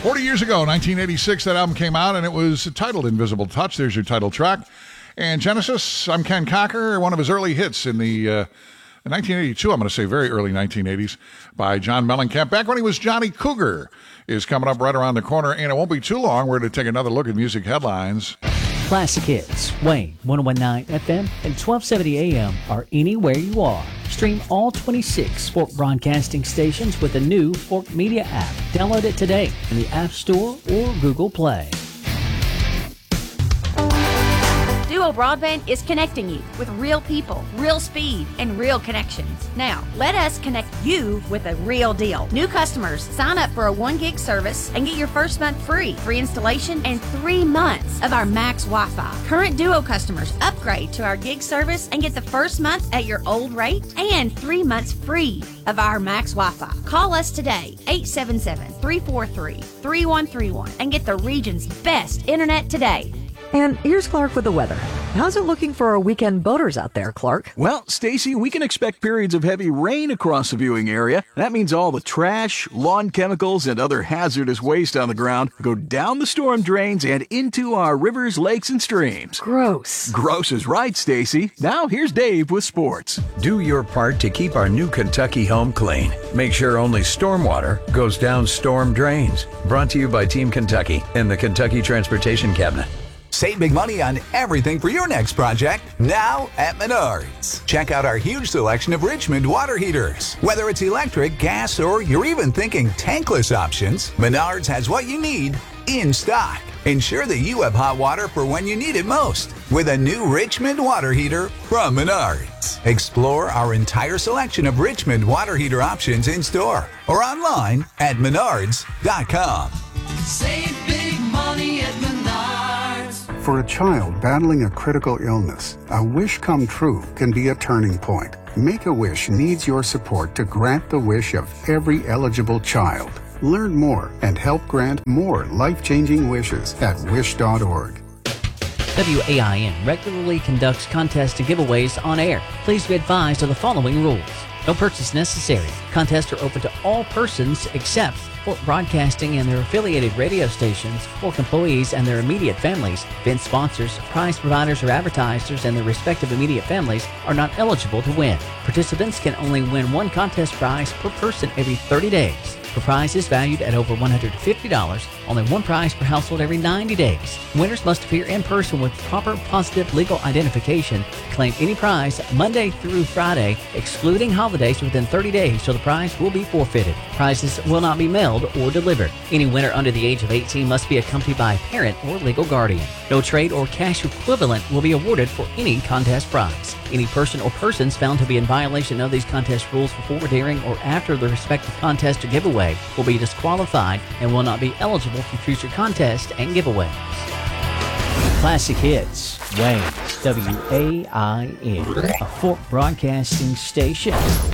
40 years ago, 1986, that album came out, and it was titled Invisible Touch. There's your title track. And Genesis, I'm Ken Cocker, one of his early hits in the 1982, I'm going to say very early 1980s, by John Mellencamp. Back when he was Johnny Cougar is coming up right around the corner, and it won't be too long. We're going to take another look at music headlines. Classic Hits, Wayne, 101.9 FM and 1270 AM are anywhere you are. Stream all 26 Fork Broadcasting stations with the new Fork Media app. Download it today in the App Store or Google Play. Duo Broadband is connecting you with real people, real speed, and real connections. Now, let us connect you with a real deal. New customers, sign up for a 1 gig service and get your first month free installation, and 3 months of our Max Wi-Fi. Current Duo customers, upgrade to our gig service and get the first month at your old rate and 3 months free of our Max Wi-Fi. Call us today, 877-343-3131, and get the region's best internet today. And here's Clark with the weather. How's it looking for our weekend boaters out there, Clark? Well, Stacy, we can expect periods of heavy rain across the viewing area. That means all the trash, lawn chemicals, and other hazardous waste on the ground go down the storm drains and into our rivers, lakes, and streams. Gross. Gross is right, Stacy. Now here's Dave with sports. Do your part to keep our new Kentucky home clean. Make sure only stormwater goes down storm drains. Brought to you by Team Kentucky and the Kentucky Transportation Cabinet. Save big money on everything for your next project now at Menards. Check out our huge selection of Richmond water heaters. Whether it's electric, gas, or you're even thinking tankless options, Menards has what you need in stock. Ensure that you have hot water for when you need it most with a new Richmond water heater from Menards. Explore our entire selection of Richmond water heater options in store or online at menards.com. Save big money at Menards. For a child battling a critical illness, a wish come true can be a turning point. Make-A-Wish needs your support to grant the wish of every eligible child. Learn more and help grant more life-changing wishes at wish.org. WAIN regularly conducts contests and giveaways on air. Please be advised of the following rules. No purchase necessary. Contests are open to all persons except Fork Broadcasting and their affiliated radio stations, Fork employees and their immediate families. Event sponsors, prize providers, or advertisers and their respective immediate families are not eligible to win. Participants can only win one contest prize per person every 30 days. For prizes valued at over $150, only one prize per household every 90 days. Winners must appear in person with proper positive legal identification. Claim any prize Monday through Friday, excluding holidays, within 30 days, so the prize will be forfeited. Prizes will not be mailed or delivered. Any winner under the age of 18 must be accompanied by a parent or legal guardian. No trade or cash equivalent will be awarded for any contest prize. Any person or persons found to be in violation of these contest rules before, during, or after the respective contest or giveaway will be disqualified and will not be eligible for future contests and giveaways. Classic Hits, Wayne, WAIN, a Fork Broadcasting station.